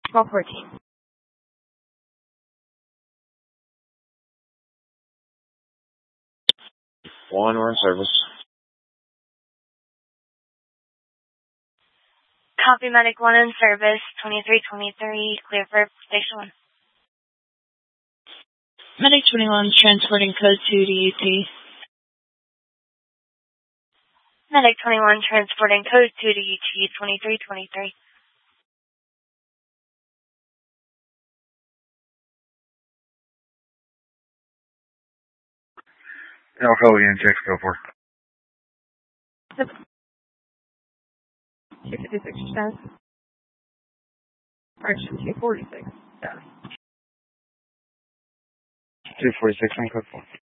1214. One, we're in service. Copy, Medic 1 in service, 2323, clear for Station 1. Medic 21 transporting code 2 to UT. Medic 21 transporting code 2 to UT, 2323. Alpha again, check go for. 256%. Correction, 246. 246 on code 4.